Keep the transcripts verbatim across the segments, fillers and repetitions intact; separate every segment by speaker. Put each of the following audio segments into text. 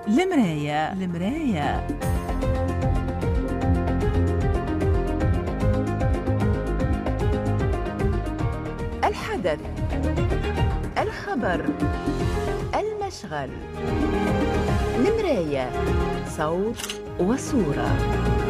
Speaker 1: المراية المراية الحدث، الخبر، المشغل. المراية، صوت وصورة.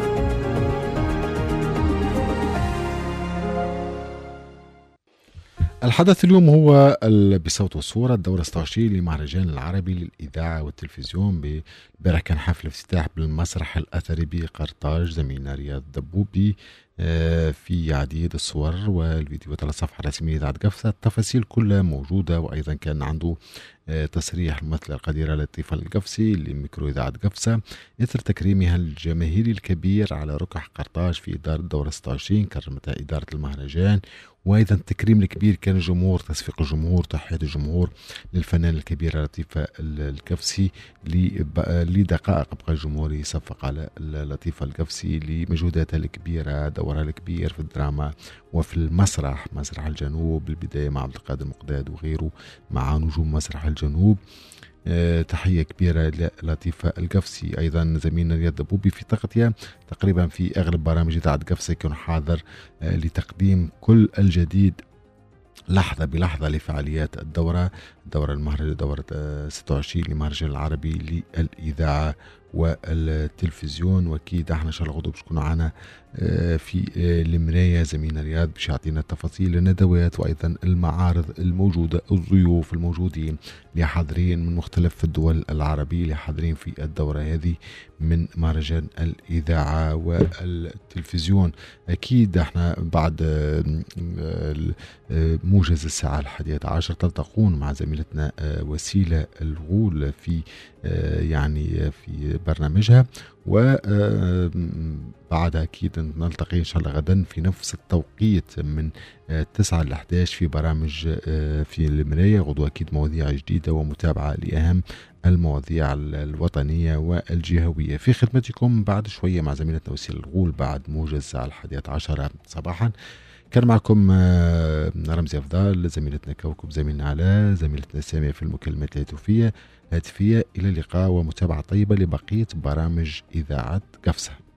Speaker 2: الحدث اليوم هو بصوت وصورة الدورة ستة وعشرين لمهرجان العربي للإذاعة والتلفزيون. امبارح كان حفل افتتاح بالمسرح الأثري بقرطاج. زميلنا رياض دبوبي في عديد الصور والفيديوهات على الصفحة الرسمية لإذاعة قفصة. التفاصيل كلها موجودة، وأيضا كان عنده تصريح الممثلة القديرة لطيفة القفصي لميكرو إذاعة قفصة إثر تكريمها الجماهيري الكبير على ركح قرطاج في إدارة الدورة ستة وعشرين. كرمتها إدارة المهرجان، وأيضا التكريم الكبير كان الجمهور، تصفيق الجمهور، تحية الجمهور للفنانة الكبيرة لطيفة القفصي. لدقائق بقى الجمهور يصفق على لطيفة القفصي لمجهوداتها الكبيرة، دورها الكبير في الدراما وفي المسرح، مسرح الجنوب، البداية مع عبد القادر مقداد وغيره مع نجوم مسرح الجنوب. أه تحية كبيرة للطيفة القفصي. أيضا زميلنا رياض دبوبي في تغطية تقريبا في أغلب برامج إذاعة قفصة يكون حاضر أه لتقديم كل الجديد لحظة بلحظة لفعاليات الدورة الدورة المهرجان دورة ستة وعشرين لمهرجان العربي للإذاعة والتلفزيون. واكيد احنا ان شاء الله غدوه باش نكونوا معنا في المرايه. زميلنا رياض باش يعطينا التفاصيل، الندوات وايضا المعارض الموجوده، الضيوف الموجودين اللي حاضرين من مختلف الدول العربيه اللي حاضرين في الدوره هذه من مهرجان الاذاعه والتلفزيون. اكيد احنا بعد موجز الساعه الحادية عشر تلتقون مع زميلتنا وسيله الغول في يعني في برنامجها، وبعدها أكيد نلتقي إن شاء الله غدا في نفس التوقيت من تسعة ل إحدى عشر في برامج في المراية. غدوة أكيد مواضيع جديدة ومتابعة لأهم المواضيع الوطنية والجهوية. في خدمتكم بعد شوية مع زميلتنا وسيلة الغول بعد موجز الساعة الحادية عشرة صباحا. كان معكم رمزي أفضل، زميلتنا كوكب، زميلنا علاء، زميلتنا سامية في المكالمات الهاتفية. هاتفية إلى اللقاء ومتابعة طيبة لبقية برامج إذاعة قفصة.